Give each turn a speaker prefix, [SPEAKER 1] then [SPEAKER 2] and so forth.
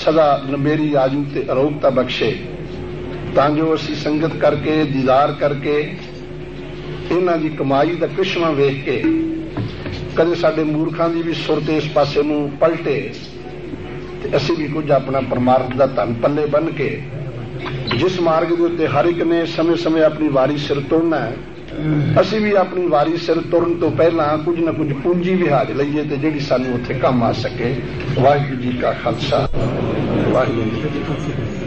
[SPEAKER 1] सदा मेरी आजू ते अरोगता बख्शे, तां जो असी संगत करके दीदार करके इन्हां दी कमाई दा कृष्णा वेख के कदे साडे मूर्खां दी भी सुरत इस पासे नूं पलटे ते असी भी कुछ अपना परमार्थ दा धन पल्ले बन के जिस मार्ग दे उत्ते हर एक ने समय समय अपनी वारी सिर तुरना है, असी भी अपनी वारी सिर तुरन तो पहला कुछ न कुछ पूंजी विहाज लईए ते जिहड़ी सानूं उत्थे काम आ सके। वाहिगुरू जी का खालसा, वाहिगुरू जी की फतेह।